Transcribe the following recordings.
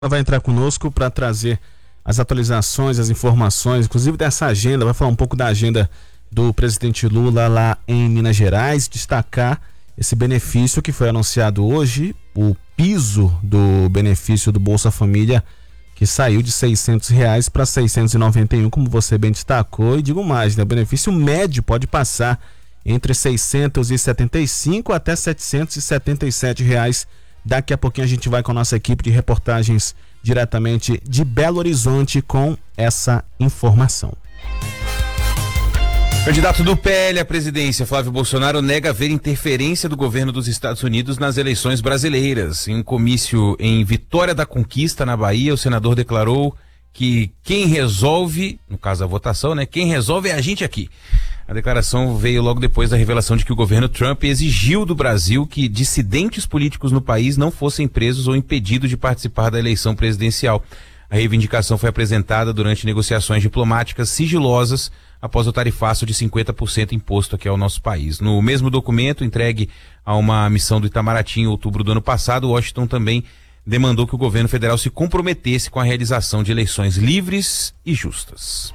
vai entrar conosco para trazer as atualizações, as informações, inclusive dessa agenda. Vai falar um pouco da agenda do presidente Lula lá em Minas Gerais, destacar esse benefício que foi anunciado hoje, o piso do benefício do Bolsa Família, que saiu de R$600 para 691, como você bem destacou. E digo mais, né? O benefício médio pode passar entre 675 até R$777. Daqui a pouquinho a gente vai com a nossa equipe de reportagens diretamente de Belo Horizonte com essa informação. Candidato do PL à presidência, Flávio Bolsonaro, nega haver interferência do governo dos Estados Unidos nas eleições brasileiras. Em um comício em Vitória da Conquista, na Bahia, o senador declarou que quem resolve, no caso a votação, né? Quem resolve é a gente aqui. A declaração veio logo depois da revelação de que o governo Trump exigiu do Brasil que dissidentes políticos no país não fossem presos ou impedidos de participar da eleição presidencial. A reivindicação foi apresentada durante negociações diplomáticas sigilosas após o tarifaço de 50% imposto aqui ao nosso país. No mesmo documento, entregue a uma missão do Itamaraty em outubro do ano passado, Washington também demandou que o governo federal se comprometesse com a realização de eleições livres e justas.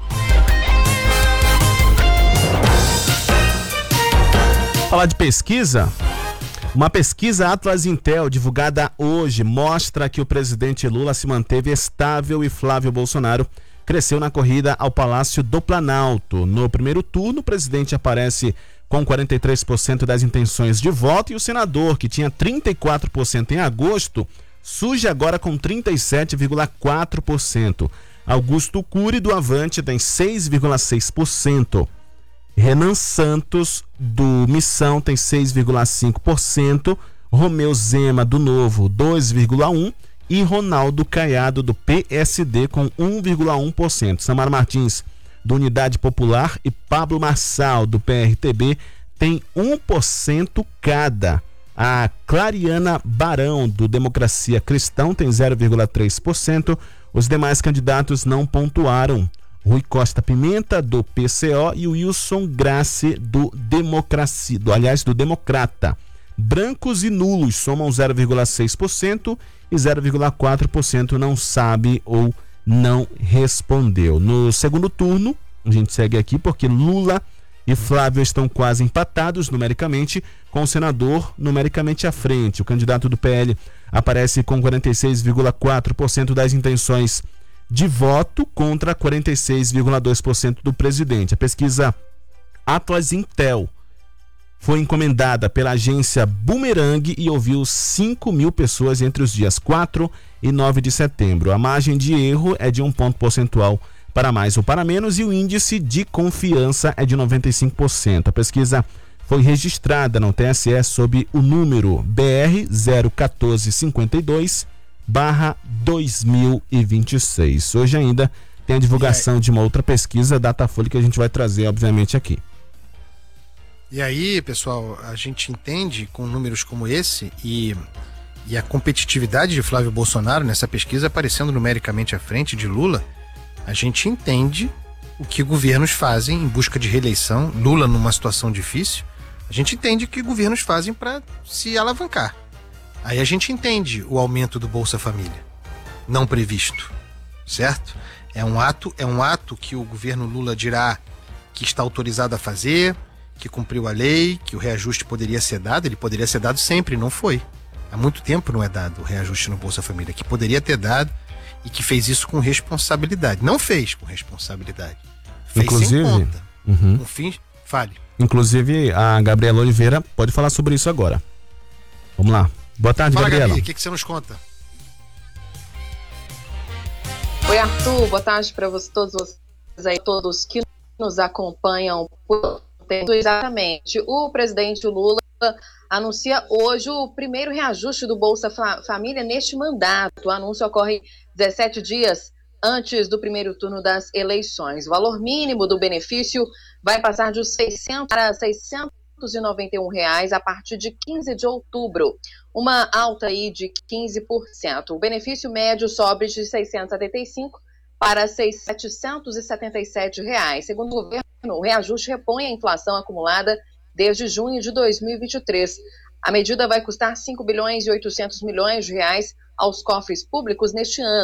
Falar de pesquisa, uma pesquisa Atlas Intel divulgada hoje mostra que o presidente Lula se manteve estável e Flávio Bolsonaro cresceu na corrida ao Palácio do Planalto. No primeiro turno, o presidente aparece com 43% das intenções de voto e o senador, que tinha 34% em agosto, surge agora com 37,4%. Augusto Cury do Avante tem 6,6%. Renan Santos, do Missão, tem 6,5%, Romeu Zema, do Novo, 2,1%, e Ronaldo Caiado, do PSD, com 1,1%. Samara Martins, do Unidade Popular, e Pablo Marçal, do PRTB, tem 1% cada. A Clariana Barão, do Democracia Cristã, tem 0,3%. Os demais candidatos não pontuaram. Rui Costa Pimenta, do PCO, e o Wilson Grace, do Democrata. Brancos e nulos somam 0,6% e 0,4% não sabe ou não respondeu. No segundo turno, a gente segue aqui porque Lula e Flávio estão quase empatados numericamente, com o senador numericamente à frente. O candidato do PL aparece com 46,4% das intenções de voto contra 46,2% do presidente. A pesquisa Atlas Intel foi encomendada pela agência Boomerang e ouviu 5 mil pessoas entre os dias 4 e 9 de setembro. A margem de erro é de 1 ponto percentual para mais ou para menos e o índice de confiança é de 95%. A pesquisa foi registrada no TSE sob o número BR 01452/2026. Hoje ainda tem a divulgação de uma outra pesquisa, Datafolha, que a gente vai trazer, obviamente, aqui. E aí, pessoal, a gente entende com números como esse e a competitividade de Flávio Bolsonaro nessa pesquisa aparecendo numericamente à frente de Lula, a gente entende o que governos fazem em busca de reeleição. Lula numa situação difícil, a gente entende o que governos fazem para se alavancar. Aí a gente entende o aumento do Bolsa Família, não previsto, certo? É um ato que o governo Lula dirá que está autorizado a fazer, que cumpriu a lei, que o reajuste poderia ser dado. Ele poderia ser dado sempre, não foi. Há muito tempo não é dado o reajuste no Bolsa Família, que poderia ter dado e que fez isso com responsabilidade. Não fez com responsabilidade. Fez sem conta. Com fim, fale. Inclusive, a Gabriela Oliveira pode falar sobre isso agora. Vamos lá. Boa tarde, Fala, Gabriela. Gabi, o que você nos conta? Oi, Arthur. Boa tarde para todos vocês aí, todos que nos acompanham por tempo. Exatamente. O presidente Lula anuncia hoje o primeiro reajuste do Bolsa Família neste mandato. O anúncio ocorre 17 dias antes do primeiro turno das eleições. O valor mínimo do benefício vai passar de 600 para R$691 a partir de 15 de outubro, uma alta aí de 15%. O benefício médio sobe de R$675 para R$777. Segundo o governo, o reajuste repõe a inflação acumulada desde junho de 2023. A medida vai custar R$5,8 bilhões aos cofres públicos neste ano.